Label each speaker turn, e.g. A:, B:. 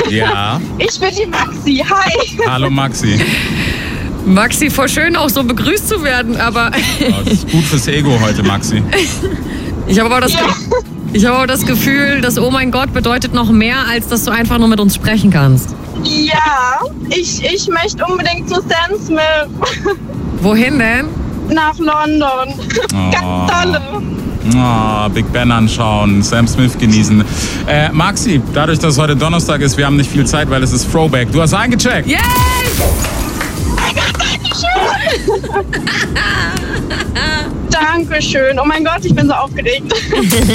A: Ja.
B: Ich bin die Maxi. Hi.
A: Hallo Maxi.
C: Maxi, voll schön auch so begrüßt zu werden, aber...
A: Das ist gut fürs Ego heute, Maxi.
C: Ich habe aber das Gefühl, dass Oh mein Gott bedeutet noch mehr, als dass du einfach nur mit uns sprechen kannst.
B: Ja, ich möchte unbedingt zu Sam Smith.
C: Wohin denn?
B: Nach London. Ganz tolle.
A: Big Ben anschauen, Sam Smith genießen. Maxi, dadurch, dass heute Donnerstag ist, wir haben nicht viel Zeit, weil es ist Throwback. Du hast eingecheckt.
C: Yay!
B: Dankeschön. Oh mein Gott, ich bin so aufgeregt.